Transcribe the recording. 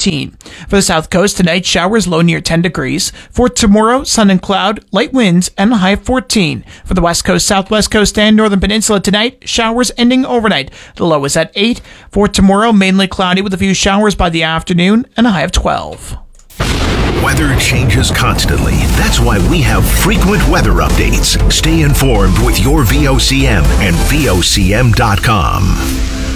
14. For the South Coast, tonight, showers, low near 10 degrees. For tomorrow, sun and cloud, light winds, and a high of 14. For the West Coast, Southwest Coast, and Northern Peninsula tonight, showers ending overnight. The low is at 8. For tomorrow, mainly cloudy with a few showers by the afternoon, and a high of 12. Weather changes constantly. That's why we have frequent weather updates. Stay informed with your VOCM and VOCM.com.